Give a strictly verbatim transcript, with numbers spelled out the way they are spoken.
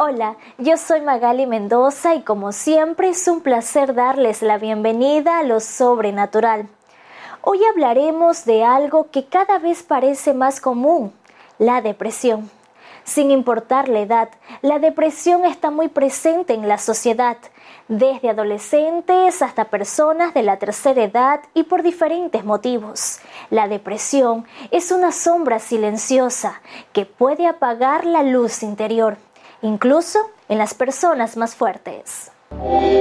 Hola, yo soy Magali Mendoza y como siempre es un placer darles la bienvenida a lo sobrenatural. Hoy hablaremos de algo que cada vez parece más común, la depresión. Sin importar la edad, la depresión está muy presente en la sociedad, desde adolescentes hasta personas de la tercera edad y por diferentes motivos. La depresión es una sombra silenciosa que puede apagar la luz interior, incluso en las personas más fuertes.